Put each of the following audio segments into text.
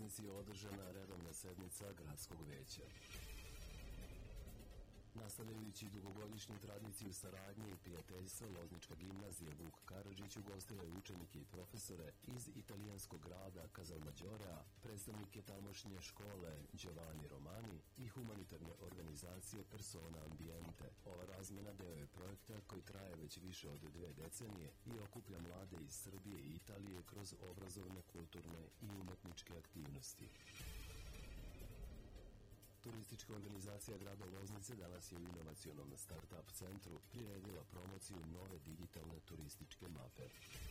Loznici je održana redovna sednica gradskog veća. Nastavljajući dugogodišnju tradiciju saradnje i prijateljstva, Loznička gimnazija Vuk Karadžić ugostila je učenike i profesore iz italijanskog grada Casalmaggiore, predstavnike tamošnje škole Giovanni Romani i humanitarne organizacije Persona Ambiente. Ova razmjena deo je projekta koji traje već više od 2 decenije i okuplja mlade iz Srbije i Italije kroz obrazovne, kulturne i umetničke aktivnosti. Turistička organizacija grada Loznice danas je u inovacionom start-up centru priredila promociju nove digitalne turističke mape.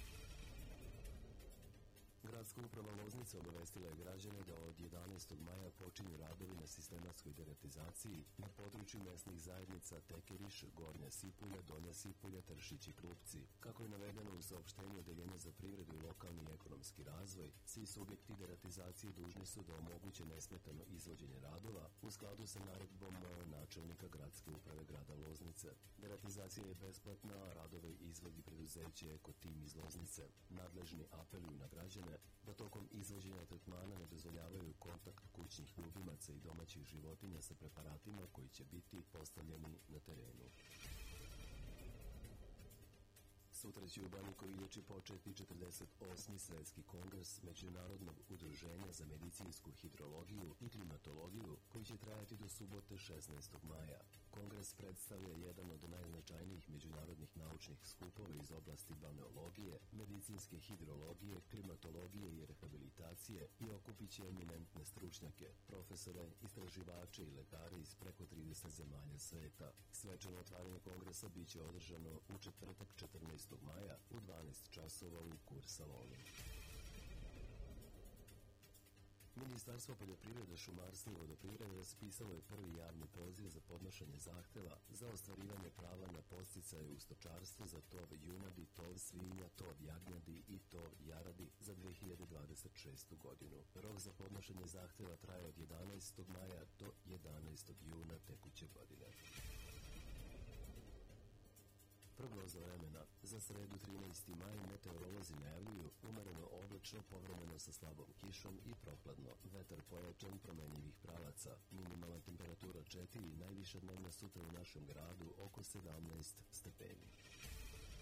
Gradska uprava Loznice obavestila je građane da od 11. maja počinju radovi na sistematskoj deratizaciji na području mesnih zajednica Tekeriš, Gornja Sipulja, Donja Sipulja, Tršić i Krupci. Kako je navedeno u saopštenju Odeljenja za privredu i lokalni i ekonomski razvoj, svi subjekti deratizacije dužni su da omoguće nesmetano izvođenje radova u skladu sa naredbom načelnika Gradske uprave grada Loznice. Deratizacija je besplatna, a radove izvodi preduzeće Ekotim iz Loznice. Nadležni apeluju na građane da tokom izvođenja tretmana ne dozvoljavaju kontakt kućnih ljubimaca i domaćih životinja sa preparatima koji će biti postavljeni na terenu. Sutra će u Bani Koviljači početi 48. svetski kongres Međunarodnog udruženja za medicinsku hidrologiju i klimatologiju koji će trajati do subote 16. maja. Kongres predstavlja jedan od najznačajnijih međunarodnih naučnih skupova iz oblasti balneologije, medicinske hidrologije, klimatologije i rehabilitacije i okupit će eminentne stručnjake, profesore, istraživače i lekare iz preko 30 zemalja sveta. Svečano otvaranje kongresa biće održano u četvrtak 14. maja u 12 časova u Kur salonu. Ministarstvo poljoprivrede, šumarstva i vodoprivrede raspisalo je prvi javni poziv za podnošenje zahteva za ostvarivanje prava na podsticaje u stočarstvu za tov junadi, tov svinja, tov jagnjadi i tov jaradi za 2026. godinu. Rok za podnošenje zahteva traje od 11. maja do 11. juna tekuće godine. Prognoza vremena. Za sredu 13. maj meteorolozi najavljuju umereno oblačno, povremeno sa slabom kišom i prohladno. Vetar pojačan, promenjivih pravaca. Minimalna temperatura 4, najviša dnevna sutra u našem gradu oko 17 stepeni.